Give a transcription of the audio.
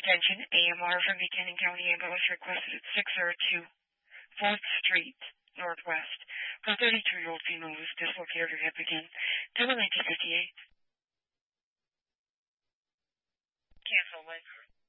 Attention, AMR from Buchanan County Ambulance requested at 602 4th Street Northwest for a 32-year-old female who was dislocated her hip again. Number 1958. Cancel, Liz.